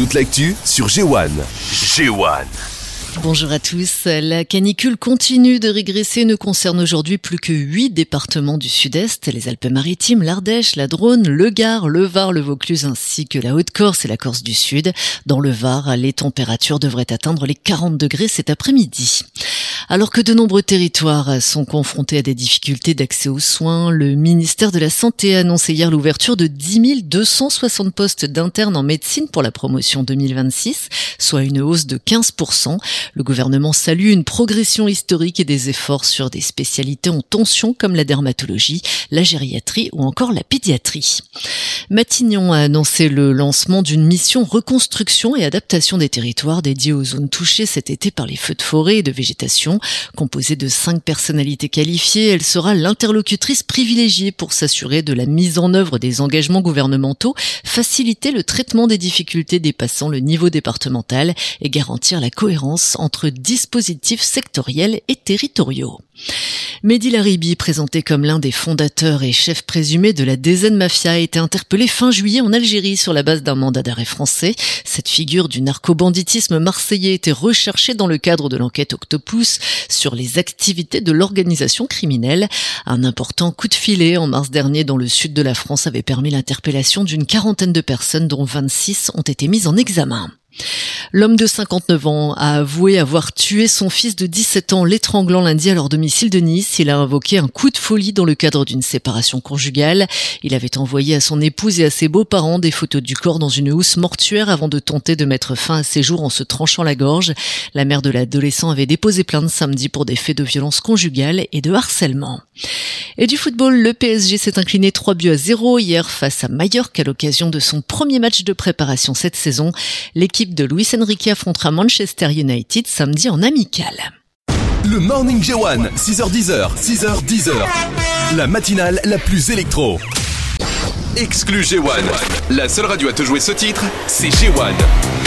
Toute l'actu sur G1. G1. Bonjour à tous. La canicule continue de régresser, ne concerne aujourd'hui plus que 8 départements du sud-est, les Alpes-Maritimes, l'Ardèche, la Drône, le Gard, le Var, le Vaucluse ainsi que la Haute-Corse et la Corse du Sud. Dans le Var, les températures devraient atteindre les 40 degrés cet après-midi. Alors que de nombreux territoires sont confrontés à des difficultés d'accès aux soins, le ministère de la Santé a annoncé hier l'ouverture de 10 260 postes d'internes en médecine pour la promotion 2026, soit une hausse de 15%. Le gouvernement salue une progression historique et des efforts sur des spécialités en tension comme la dermatologie, la gériatrie ou encore la pédiatrie. Matignon a annoncé le lancement d'une mission reconstruction et adaptation des territoires dédiée aux zones touchées cet été par les feux de forêt et de végétation. Composée de 5 personnalités qualifiées, elle sera l'interlocutrice privilégiée pour s'assurer de la mise en œuvre des engagements gouvernementaux, faciliter le traitement des difficultés dépassant le niveau départemental et garantir la cohérence entre dispositifs sectoriels et territoriaux. Mehdi Laribi, présenté comme l'un des fondateurs et chefs présumés de la DZ Mafia, a été interpellé fin juillet en Algérie sur la base d'un mandat d'arrêt français. Cette figure du narco-banditisme marseillais était recherchée dans le cadre de l'enquête Octopus sur les activités de l'organisation criminelle. Un important coup de filet en mars dernier dans le sud de la France avait permis l'interpellation d'une quarantaine de personnes dont 26 ont été mises en examen. L'homme de 59 ans a avoué avoir tué son fils de 17 ans, l'étranglant lundi à leur domicile de Nice. Il a invoqué un coup de folie dans le cadre d'une séparation conjugale. Il avait envoyé à son épouse et à ses beaux-parents des photos du corps dans une housse mortuaire avant de tenter de mettre fin à ses jours en se tranchant la gorge. La mère de l'adolescent avait déposé plainte samedi pour des faits de violence conjugale et de harcèlement. Et du football, le PSG s'est incliné 3-0 hier face à Mallorca à l'occasion de son premier match de préparation cette saison. L'équipe de Luis Enrique affrontera Manchester United samedi en amical. Le Morning G1, 6h10, 6h10. La matinale la plus électro. Exclu G1. La seule radio à te jouer ce titre, c'est G1.